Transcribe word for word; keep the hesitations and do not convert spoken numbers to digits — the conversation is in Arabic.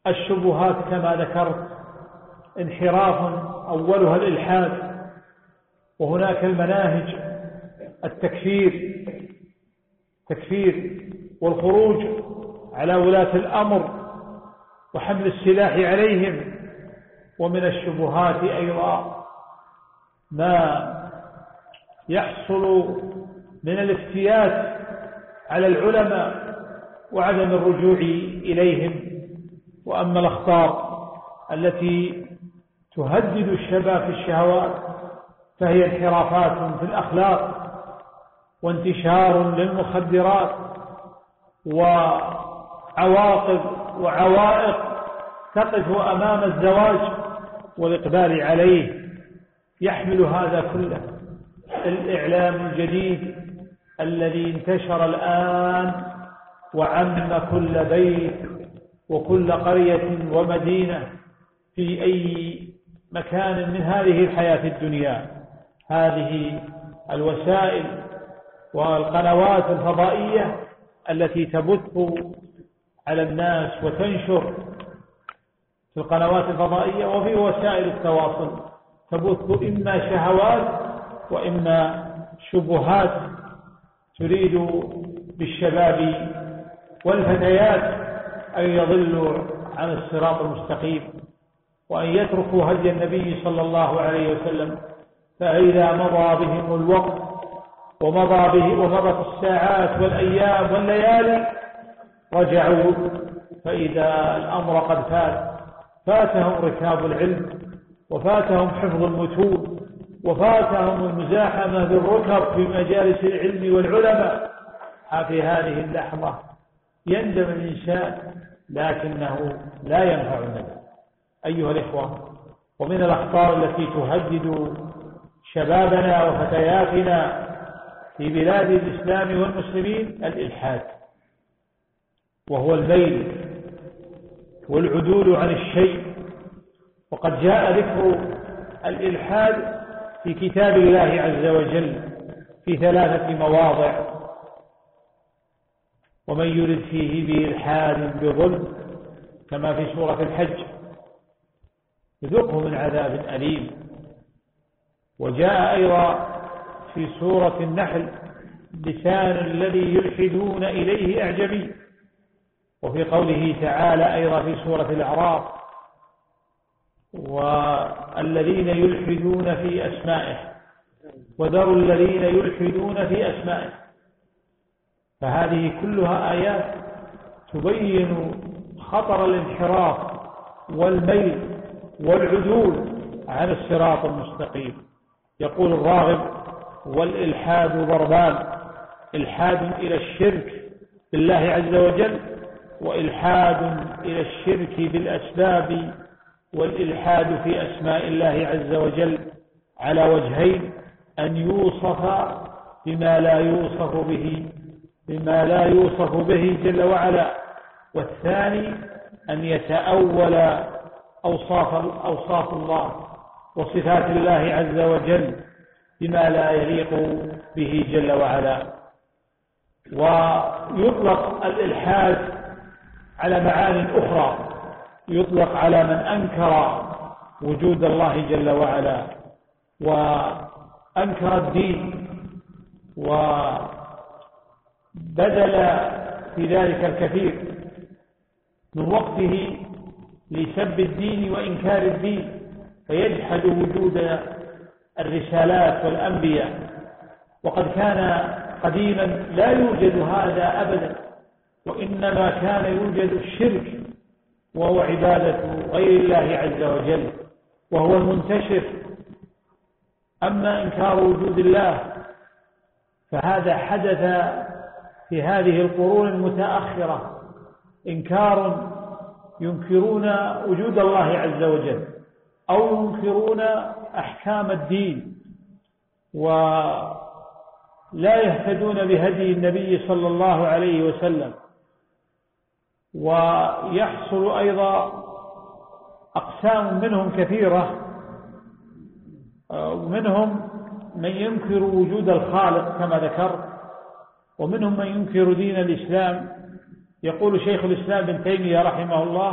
الشبهات كما ذكرت انحراف أولها الإلحاد، وهناك المناهج التكفير تكفير والخروج على ولاة الأمر وحمل السلاح عليهم. ومن الشبهات أيضا ما يحصل من الافتيات على العلماء وعدم الرجوع إليهم. وأما الأخطار التي تهدد الشباب في الشهوات فهي انحرافات في الأخلاق وانتشار للمخدرات وعواقب وعوائق تقف أمام الزواج والإقبال عليه. يحمل هذا كله الإعلام الجديد الذي انتشر الآن وعم كل بيت وكل قرية ومدينة في أي مكان من هذه الحياة الدنيا. هذه الوسائل والقنوات الفضائية التي تبث على الناس وتنشر في القنوات الفضائية وفي وسائل التواصل تبث إما شهوات وإما شبهات تريد بالشباب والفتيات أن يضلوا عن الصراط المستقيم وأن يتركوا هدي النبي صلى الله عليه وسلم. فإذا مضى بهم الوقت ومضى به ومضت الساعات والأيام والليالي رجعوا فإذا الأمر قد فات، فاتهم ركاب العلم وفاتهم حفظ المتون وفاتهم المزاحمة بالركب في مجالس العلم والعلماء. في هذه اللحظة يندم الإنسان لكنه لا ينفع الندم. أيها الإخوة، ومن الأخطار التي تهدد شبابنا وفتياتنا في بلاد الإسلام والمسلمين الإلحاد، وهو الميل والعدول عن الشيء. وقد جاء ذكر الإلحاد في كتاب الله عز وجل في ثلاثة مواضع: ومن يرد فيه بإلحاد بظلم، كما في سورة الحج، يذقه من عذاب أليم. وجاء أيضا في سورة النحل: لسان الذي يلحدون إليه أعجمي. وفي قوله تعالى أيضا في سورة الأعراف: والذين يلحدون في أسمائه وذروا الذين يلحدون في أسمائه. فهذه كلها آيات تبين خطر الانحراف والميل والعدول عن الصراط المستقيم. يقول الراغب: والإلحاد ضربان: إلحاد إلى الشرك بالله عز وجل، وإلحاد إلى الشرك بالأسباب، والإلحاد في أسماء الله عز وجل على وجهين: أن يوصف بما لا يوصف به بما لا يوصف به جل وعلا، والثاني أن يتأول أوصاف أوصاف الله وصفات الله عز وجل بما لا يليق به جل وعلا. ويطلق الإلحاد على معان أخرى، يطلق على من أنكر وجود الله جل وعلا وأنكر الدين وبذل في ذلك الكثير من وقته لسب الدين وإنكار الدين، فيجحد وجود الرسالات والأنبياء. وقد كان قديما لا يوجد هذا أبدا، وإنما كان يوجد الشرك وهو عبادة غير الله عز وجل وهو المنتشر. أما إنكار وجود الله فهذا حدث في هذه القرون المتأخرة، إنكار ينكرون وجود الله عز وجل أو ينكرون أحكام الدين ولا يهتدون بهدي النبي صلى الله عليه وسلم. ويحصل أيضا أقسام منهم كثيرة، ومنهم من ينكر وجود الخالق كما ذكرت، ومنهم من ينكر دين الإسلام. يقول شيخ الإسلام ابن تيمية رحمه الله: